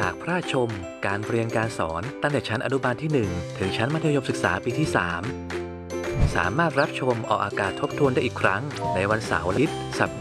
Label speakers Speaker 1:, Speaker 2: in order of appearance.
Speaker 1: ากพลาดชมการเรียนการสอนตั้งแต่ชั้นอนุบาลที่ 1 ถึงชั้นมัธยมศึกษาปีที่ 3 สามารถรับชมออกอากาศทบทวนได้อีกครั้งในวันเสาร์อาทิตย์สัป